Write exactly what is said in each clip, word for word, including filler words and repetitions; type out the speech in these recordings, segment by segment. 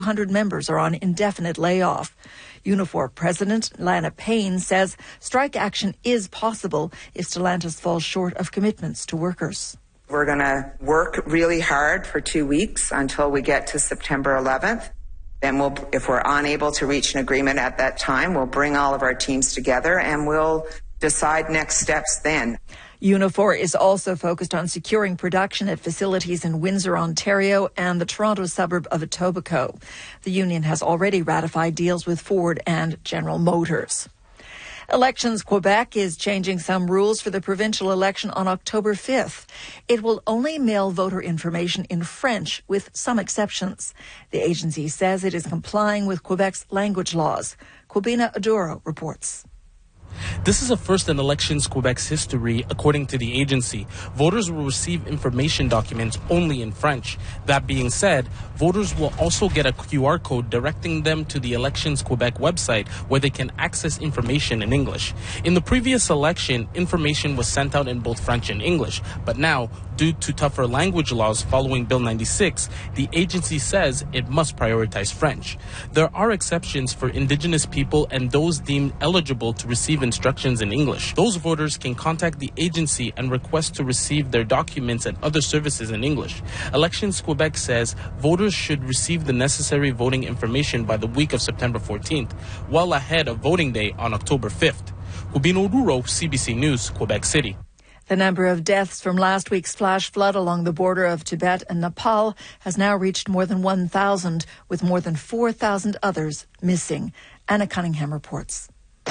one hundred members are on indefinite layoff. Unifor President Lana Payne says strike action is possible if Stellantis falls short of commitments to workers. We're going to work really hard for two weeks until we get to September eleventh. Then we'll, if we're unable to reach an agreement at that time, we'll bring all of our teams together and we'll decide next steps then. Unifor is also focused on securing production at facilities in Windsor, Ontario and the Toronto suburb of Etobicoke. The union has already ratified deals with Ford and General Motors. Elections Quebec is changing some rules for the provincial election on October fifth. It will only mail voter information in French, with some exceptions. The agency says it is complying with Quebec's language laws. Kwabena Aduro reports. This is a first in Elections Quebec's history, according to the agency. Voters will receive information documents only in French. That being said, voters will also get a Q R code directing them to the Elections Quebec website where they can access information in English. In the previous election, information was sent out in both French and English, but now, due to tougher language laws following Bill ninety-six, the agency says it must prioritize French. There are exceptions for Indigenous people and those deemed eligible to receive instructions in English. Those voters can contact the agency and request to receive their documents and other services in English. Elections Quebec says voters should receive the necessary voting information by the week of September fourteenth, well ahead of voting day on October fifth. Kwabena Aduro, C B C News, Quebec City. The number of deaths from last week's flash flood along the border of Tibet and Nepal has now reached more than one thousand, with more than four thousand others missing. Anna Cunningham reports.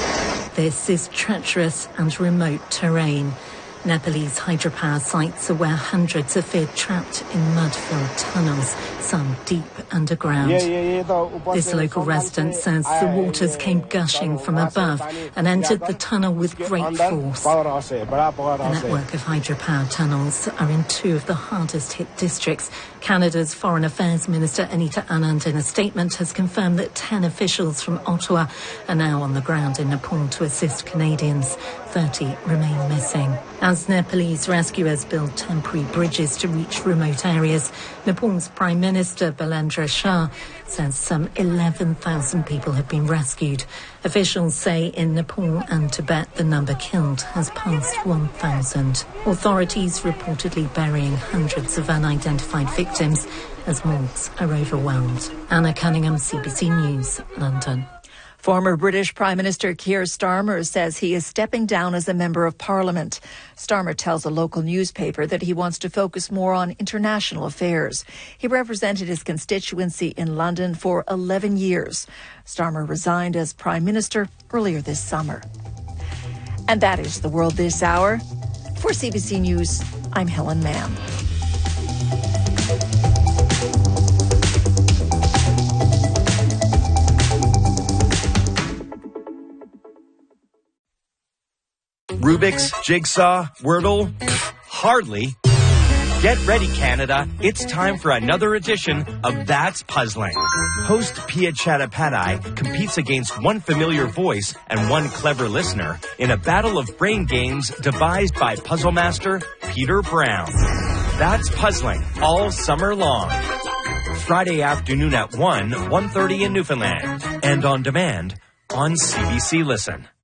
This is treacherous and remote terrain. Nepalese hydropower sites are where hundreds are feared trapped in mud-filled tunnels, some deep underground. This local resident says the waters came gushing from above and entered the tunnel with great force. A network of hydropower tunnels are in two of the hardest hit districts. Canada's Foreign Affairs Minister Anita Anand, in a statement, has confirmed that ten officials from Ottawa are now on the ground in Nepal to assist Canadians. thirty remain missing. As Nepalese rescuers build temporary bridges to reach remote areas, Nepal's Prime Minister Balendra Shah says some eleven thousand people have been rescued. Officials say in Nepal and Tibet the number killed has passed one thousand. Authorities reportedly burying hundreds of unidentified victims as morgues are overwhelmed. Anna Cunningham, C B C News, London. Former British Prime Minister Keir Starmer says he is stepping down as a Member of Parliament. Starmer tells a local newspaper that he wants to focus more on international affairs. He represented his constituency in London for eleven years. Starmer resigned as Prime Minister earlier this summer. And that is the world this hour. For C B C News, I'm Helen Mann. Rubik's, Jigsaw, Wordle? Hardly. Get ready, Canada. It's time for another edition of That's Puzzling. Host Pia Chattopadhyay competes against one familiar voice and one clever listener in a battle of brain games devised by puzzle master Peter Brown. That's Puzzling all summer long. Friday afternoon at one, one thirty in Newfoundland. And on demand on C B C Listen.